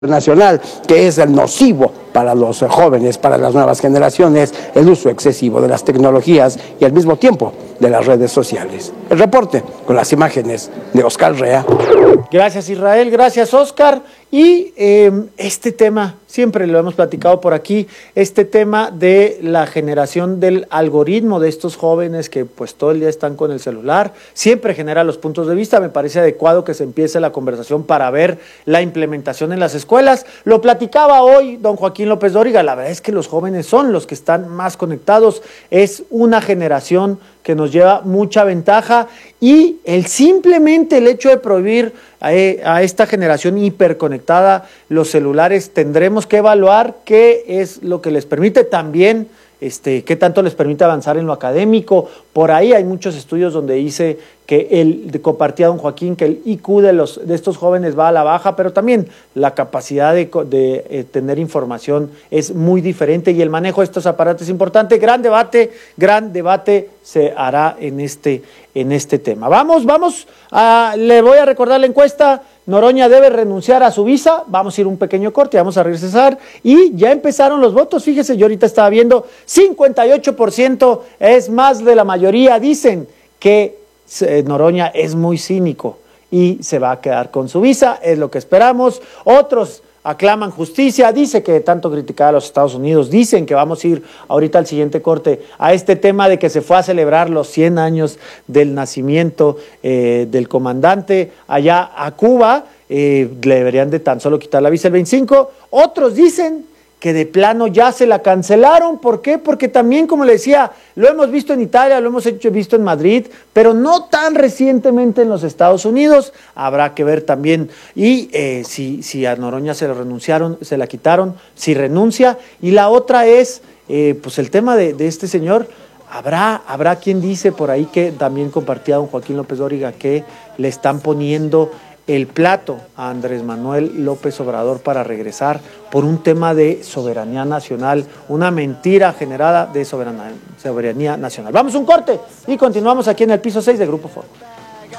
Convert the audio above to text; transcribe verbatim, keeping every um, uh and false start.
nacional, que es el nocivo para los jóvenes, para las nuevas generaciones, el uso excesivo de las tecnologías y al mismo tiempo de las redes sociales. El reporte con las imágenes de Oscar Rea. Gracias, Israel, gracias, Oscar. Y eh, este tema, siempre lo hemos platicado por aquí, este tema de la generación del algoritmo de estos jóvenes que pues todo el día están con el celular, siempre genera los puntos de vista. Me parece adecuado que se empiece la conversación para ver la implementación en las escuelas. Lo platicaba hoy don Joaquín López Dóriga, la verdad es que los jóvenes son los que están más conectados, es una generación que nos lleva mucha ventaja y el simplemente el hecho de prohibir a, a esta generación hiperconectada los celulares, tendremos que evaluar qué es lo que les permite también, este, qué tanto les permite avanzar en lo académico. Por ahí hay muchos estudios donde dice que el, compartía don Joaquín, que el I Q de, los, de estos jóvenes va a la baja, pero también la capacidad de, de eh, tener información es muy diferente y el manejo de estos aparatos es importante. Gran debate, gran debate se hará en este, en este tema. Vamos, vamos, a, le voy a recordar la encuesta. Noroña debe renunciar a su visa. Vamos a ir un pequeño corte, vamos a regresar y ya empezaron los votos. Fíjese, yo ahorita estaba viendo, cincuenta y ocho por ciento es más de la mayoría, dicen que Noroña es muy cínico y se va a quedar con su visa, es lo que esperamos. Otros aclaman justicia, dice que tanto criticar a los Estados Unidos, dicen que vamos a ir ahorita al siguiente corte a este tema de que se fue a celebrar los cien años del nacimiento eh, del comandante allá a Cuba, eh, le deberían de tan solo quitar la visa el veinticinco. Otros dicen que de plano ya se la cancelaron. ¿Por qué? Porque también, como le decía, lo hemos visto en Italia, lo hemos hecho, visto en Madrid, pero no tan recientemente en los Estados Unidos. Habrá que ver también, y eh, si, si a Noroña se la renunciaron, se la quitaron, si renuncia. Y la otra es, eh, pues el tema de, de este señor. Habrá, habrá quien dice por ahí que también compartía don Joaquín López Dóriga que le están poniendo el plato a Andrés Manuel López Obrador para regresar por un tema de soberanía nacional, una mentira generada de soberanía, soberanía nacional. Vamos a un corte y continuamos aquí en el piso seis de Grupo Fórmula.